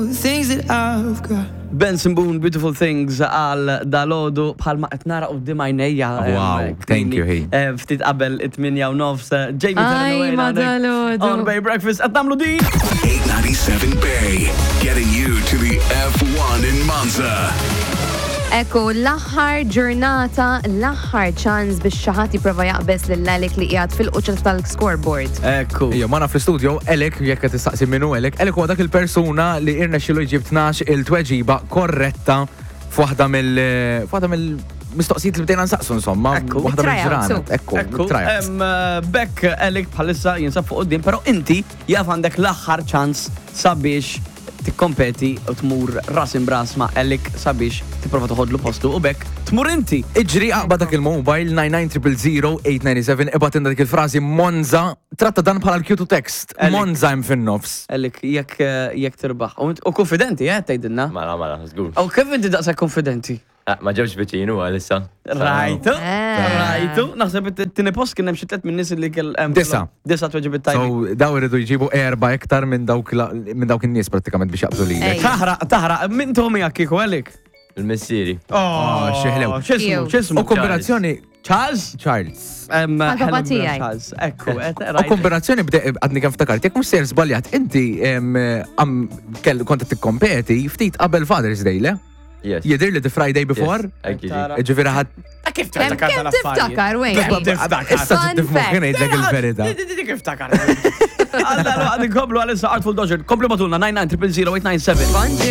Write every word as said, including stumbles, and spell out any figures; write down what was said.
Things that I've got. Benson Boone, Beautiful Things għal dalodu bħalma qed nara qudiem għajnejja. Wow, thank you, hey. Ftit qabel it-tminja u nofs Jamie Ay, ma dalodu. On Bay Breakfast qed nagħmlu din. eight ninety-seven Bay, getting you to the F one in Monza. Ekku, l-aħħar ġurnata, l-aħħar ċans biex xaħat jiprofa jaqbes l-Elek li qiegħed fil-quċċa tal-scoreboard. Ekku. Ija, mana fl-studio, Elek, jekk qed tistaqsi minnu Elek, Elek huwa dak il-persuna li irna xilu jġib tnax il-tweġiba korretta f'waħda mill f'waħda mill mistoqsijiet li bdejna nsaqsu insomma, Ekku. waħda mill-ġranet. Ekku. Ekku, Ekku. tryouts. Em, Bekk Elek bħalissa jinsab fuq qudiem, però inti jaf għandek l-aħħar ċans sabiex tikkompeti u tmur ras imbras ma' Elek sabiex tipprova toħodlu postu u bekk tmur inti. Iġri aqba dak il-mobile nine nine zero zero zero eight nine seven ibat inda dik il-frażi Monza, tratta dan bħala l-Q to text. Elek. Monza hemm fin-nofs. Elek, jekk jekk tirbaħ. U int- U konfidenti, eh, tgħidilna? Mela, mela, żgur. U kif inti daqshekk konfidenti? Ah, Ma ġewx biċinu għalissa. Rajtu, Eh. rajtu. Naħseb it-tini post kien hemm xi tliet minn nies li kell hemm. Disa. Disa tweġib it-tajbi. So, daw irridu jġibu erba iktar minn dawk la- minn dawk in-nies pratikament biex jaqbdu Ej. lilek. Taħraq, taħraq, min tuħu miegħek kieku Elek? Il-missieri. Oh, xieħlew. X'ismu, Ew. x'ismu? U kombinazzjoni Charles? Charles. Em, Għal Helen papa tiegħi. Charles. Ekku, et U rajt. kombinazzjoni bde għadni kan ftakart, jekk mhux ser żbaljat, inti em, għam kell konta tikkompeti ftit qabel Father's Day, le? Yes. Jidir li the Friday before? Ekkiġi. Tara. Ġifiri ħad. Kif Kem kem tiftakar, wejn? Issa Fun tifmu fact. kien ngħidlek il-verità. Kif takar? Għalla, għadin komplu għalissa Artful Dodger. Komplu batulna nine nine zero zero zero eight nine seven. Bonġi.